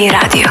Radio.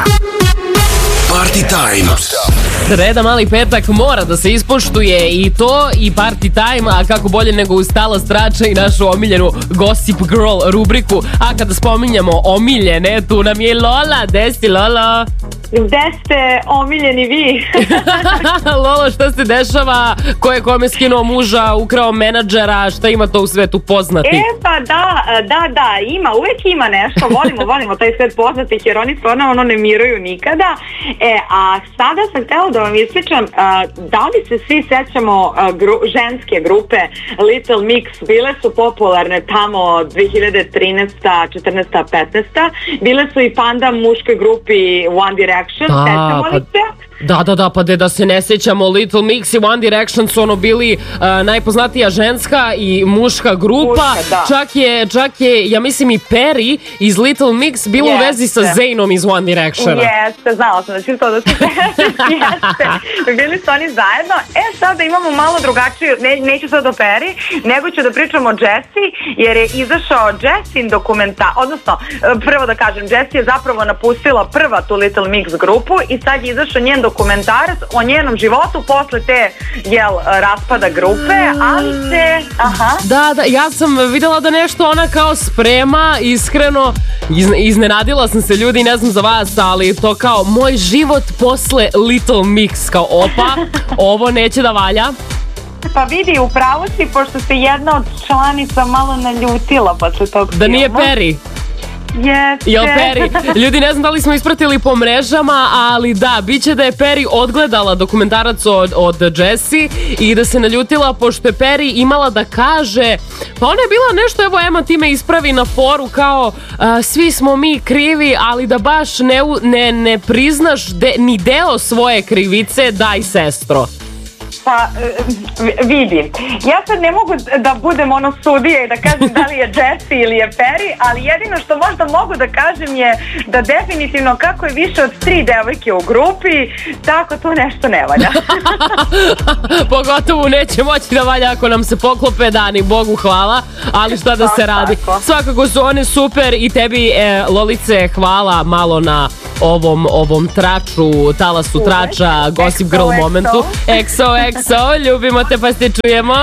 Party Time. Sreda, mali petak mora da se ispoštuje i to i Party Time, a kako bolje nego uz Talas Trača i našu omiljenu Gossip Girl rubriku. A kada spominjamo omiljene, tu nam je Lola. Gde si, Lolo? Gde ste omiljeni vi? Lolo, šta se dešava? Ko je kome skinuo muža, ukrao menadžera, šta ima to u svetu poznati? Pa da, ima, uvek ima nešto. Volimo taj svet poznatih, jer oni stvarno ne miruju nikada. A sada sam htjela da vam ispričam, da li se svi sećamo ženske grupe Little Mix, bile su popularne tamo 2013, 14, 15. Bile su i panda muškoj grupi One Direction. Sećamo li se? Da, pa da se ne sjećamo, Little Mix i One Direction su bili najpoznatija ženska i muška grupa. Čak je, ja mislim, i Perry iz Little Mix bilo u vezi sa Zaynom iz One Directiona. Jeste, znala sam da će to da se jeste. Bili su oni zajedno. Sada imamo malo drugačiju, neću sad o Perry, nego ću da pričam o Jessie, jer je izašao Jessin dokumentar, odnosno, prvo da kažem, Jessie je zapravo napustila prva tu Little Mix grupu i sad je izašao njen dokumentarac o njenom životu posle te raspada grupe, ali se Da, ja sam videla da nešto ona kao sprema, iskreno iznenadila sam se, ljudi, ne znam za vas, ali to kao moj život posle Little Mix, kao opa, ovo neće da valja. Pa vidi, upravo si, pošto se jedna od članica malo naljutila posle tog filma. Da nije Perry? Jel Perry? Ljudi, ne znam da li smo ispratili po mrežama, ali da, bit će da je Perry odgledala dokumentarac od Jessie i da se naljutila pošto je Perry imala da kaže, pa ona je bila nešto, evo Ema ti me ispravi, na foru kao svi smo mi krivi, ali da baš ne priznaš ni deo svoje krivice, daj sestro. Pa vidi, ja sad ne mogu da budem sudija i da kažem da li je Jessie ili je Perry, ali jedino što možda mogu da kažem je da definitivno kako je više od 3 devojke u grupi, tako to nešto ne valja. Pogotovo neće moći da valja ako nam se poklope dani, Bogu hvala, ali šta da se radi. Svakako su one super i tebi, Lolice, hvala malo na ovom traču, Talasu Trača, Gossip Girl momentu. XO, ljubimo te, pa se čujemo.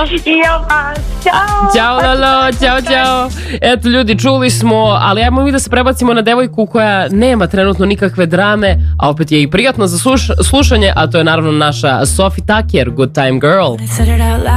Ćao Lolo, ćao. Eto ljudi, čuli smo, ali ajmo mi da se prebacimo na devojku koja nema trenutno nikakve drame, a opet je i prijatno za slušanje, a to je naravno naša Sophie Tucker, Good Time Girl.